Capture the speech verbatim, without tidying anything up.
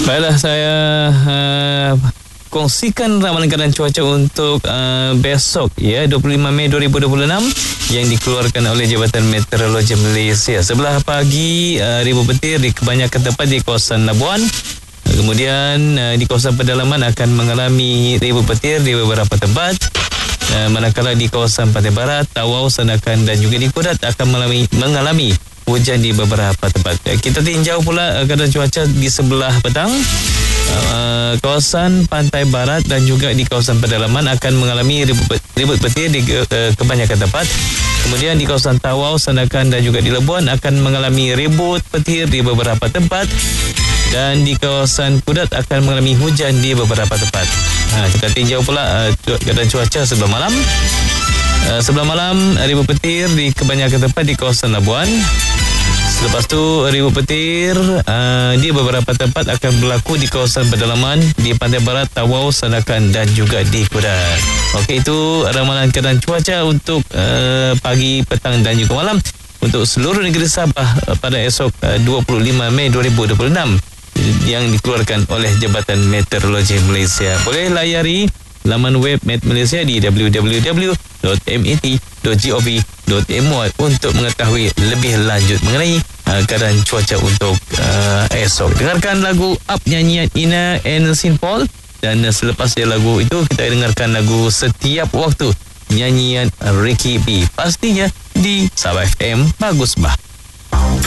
Baiklah, saya uh, kongsikan ramalan keadaan cuaca untuk uh, besok, ya, dua puluh lima Mei dua ribu dua puluh enam yang dikeluarkan oleh Jabatan Meteorologi Malaysia. Sebelah pagi, uh, ribu petir di kebanyakan tempat di kawasan Labuan. Kemudian uh, di kawasan pedalaman akan mengalami ribu petir di beberapa tempat. Uh, manakala di kawasan Pantai Barat, Tawau, Sandakan dan juga di Kudat akan mengalami, mengalami hujan di beberapa tempat. Kita tinjau pula uh, keadaan cuaca di sebelah petang. Uh, kawasan Pantai Barat dan juga di kawasan pedalaman akan mengalami ribut, ribut petir di uh, kebanyakan tempat. Kemudian di kawasan Tawau, Sandakan dan juga di Labuan akan mengalami ribut petir di beberapa tempat. Dan di kawasan Kudat akan mengalami hujan di beberapa tempat. Ha, kita tinjau pula uh, keadaan cuaca sebelah malam. Uh, sebelah malam, ribut petir di kebanyakan tempat di kawasan Labuan. Selepas tu, ribut petir uh, di beberapa tempat akan berlaku di kawasan pedalaman, di Pantai Barat, Tawau, Sandakan dan juga di Kudat. Okey, itu ramalan keadaan cuaca untuk uh, pagi, petang dan juga malam untuk seluruh negeri Sabah uh, pada esok uh, dua puluh lima Mei dua ribu dua puluh enam yang dikeluarkan oleh Jabatan Meteorologi Malaysia. Boleh layari laman web Met Malaysia di w w w dot met dot gov dot my untuk mengetahui lebih lanjut mengenai uh, keadaan cuaca untuk uh, esok. Dengarkan lagu Up nyanyian Ina and Saint Paul, dan uh, selepas dia lagu itu kita dengarkan lagu Setiap Waktu nyanyian Ricky B, pastinya di Sabah F M Bagus Bah.